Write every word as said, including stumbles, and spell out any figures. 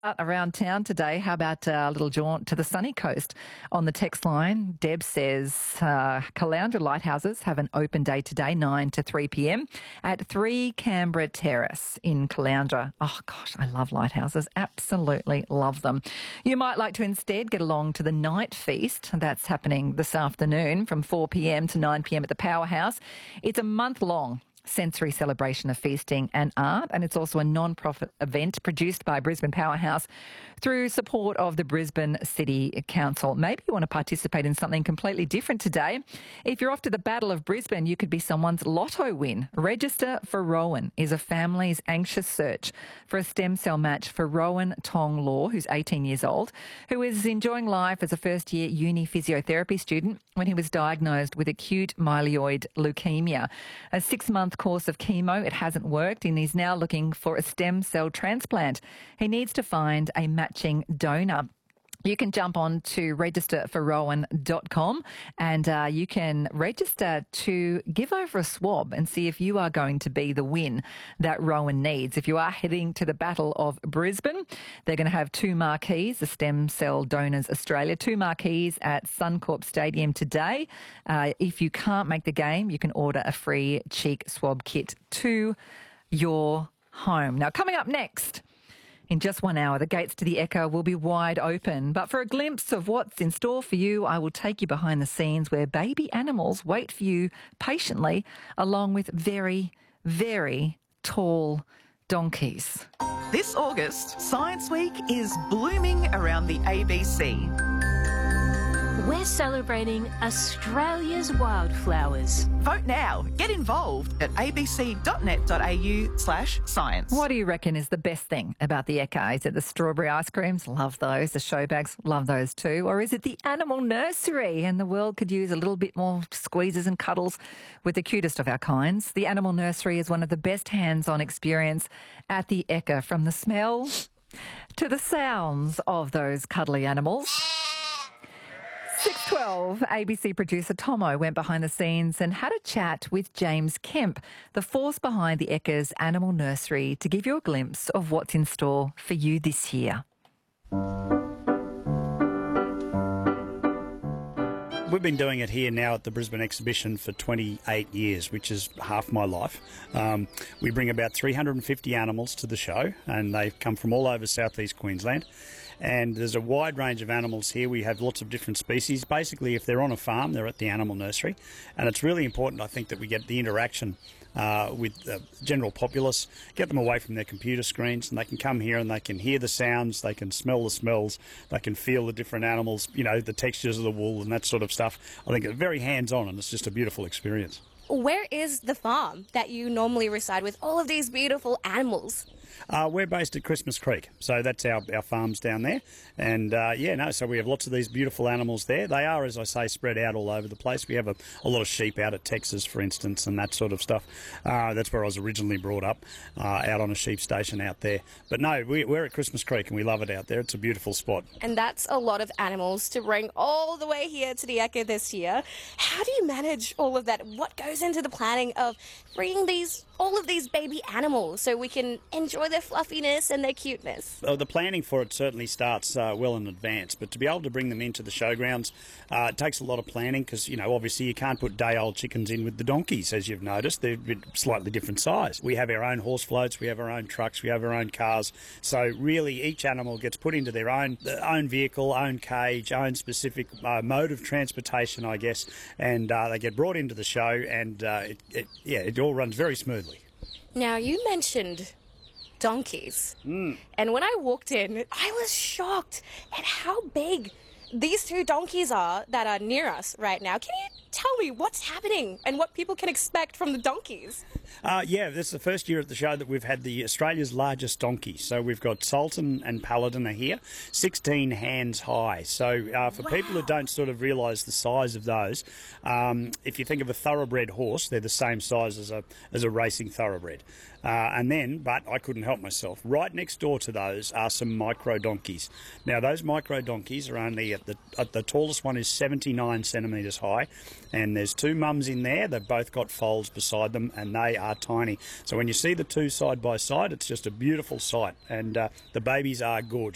Uh, Around town today, how about a little jaunt to the sunny coast? On the text line, Deb says uh, Caloundra Lighthouses have an open day today, nine to three p m at three Canberra Terrace in Caloundra. Oh gosh, I love lighthouses, absolutely love them. You might like to instead get along to the night feast. That's happening this afternoon from four p m to nine p m at the Powerhouse. It's a month long sensory celebration of feasting and art, and it's also a non-profit event produced by Brisbane Powerhouse through support of the Brisbane City Council. Maybe you want to participate in something completely different today. If you're off to the Battle of Brisbane, you could be someone's lotto win. Register for Rowan is a family's anxious search for a stem cell match for Rowan Tong Law, who's eighteen years old, who is enjoying life as a first-year uni physiotherapy student when he was diagnosed with acute myeloid leukemia. A six-month course of chemo, it hasn't worked, and he's now looking for a stem cell transplant. He needs to find a matching donor. You can jump on to register for rowan dot com and uh, you can register to give over a swab and see if you are going to be the win that Rowan needs. If you are heading to the Battle of Brisbane, they're going to have two marquees, the Stem Cell Donors Australia, two marquees at Suncorp Stadium today. Uh, if you can't make the game, you can order a free cheek swab kit to your home. Now, coming up next, in just one hour, the gates to the Ekka will be wide open. But for a glimpse of what's in store for you, I will take you behind the scenes where baby animals wait for you patiently, along with very, very tall donkeys. This August, Science Week is blooming around the A B C. We're celebrating Australia's wildflowers. Vote now. Get involved at abc.net.au slash science. What do you reckon is the best thing about the Ekka? Is it the strawberry ice creams? Love those. The show bags? Love those too. Or is it the animal nursery? And the world could use a little bit more squeezes and cuddles with the cutest of our kinds. The animal nursery is one of the best hands-on experience at the Ekka, from the smell to the sounds of those cuddly animals. six twelve, A B C producer Tomo went behind the scenes and had a chat with James Kemp, the force behind the Ekka's Animal Nursery, to give you a glimpse of what's in store for you this year. We've been doing it here now at the Brisbane exhibition for twenty-eight years, which is half my life. Um, we bring about three hundred fifty animals to the show, and they come from all over southeast Queensland. And there's a wide range of animals here. We have lots of different species. Basically, if they're on a farm, they're at the animal nursery. And it's really important, I think, that we get the interaction uh, with the general populace, get them away from their computer screens, and they can come here and they can hear the sounds, they can smell the smells, they can feel the different animals, you know, the textures of the wool and that sort of stuff. I think it's very hands-on, and it's just a beautiful experience. Where is the farm that you normally reside with all of these beautiful animals? Uh, we're based at Christmas Creek, so that's our, our farms down there. And uh, yeah, no, so we have lots of these beautiful animals there. They are, as I say, spread out all over the place. We have a, a lot of sheep out at Texas, for instance, and that sort of stuff. Uh, that's where I was originally brought up, uh, out on a sheep station out there. But no, we, we're at Christmas Creek and we love it out there. It's a beautiful spot. And that's a lot of animals to bring all the way here to the Ekka this year. How do you manage all of that? What goes into the planning of bringing these all of these baby animals so we can enjoy their fluffiness and their cuteness? Oh, the planning for it certainly starts uh, well in advance, but to be able to bring them into the showgrounds, uh, it takes a lot of planning because, you know, obviously you can't put day-old chickens in with the donkeys, as you've noticed. They're a slightly different size. We have our own horse floats, we have our own trucks, we have our own cars. So really each animal gets put into their own their own vehicle, own cage, own specific uh, mode of transportation, I guess, and uh, they get brought into the show, and uh, it, it, yeah, it all runs very smoothly. Now, you mentioned donkeys. Mm. And when I walked in, I was shocked at how big these two donkeys are that are near us right now. Can you tell me what's happening and what people can expect from the donkeys? Uh, yeah, this is the first year at the show that we've had the Australia's largest donkey. So we've got Sultan and Paladin are here, sixteen hands high. So uh, for Wow. people who don't sort of realise the size of those, um, if you think of a thoroughbred horse, they're the same size as a as a racing thoroughbred. Uh, and then, but I couldn't help myself, right next door to those are some micro donkeys. Now those micro donkeys are only at the at the tallest one is seventy-nine centimetres high, and there's two mums in there. They've both got foals beside them, and they are tiny. So when you see the two side by side, it's just a beautiful sight, and uh, the babies are gorgeous.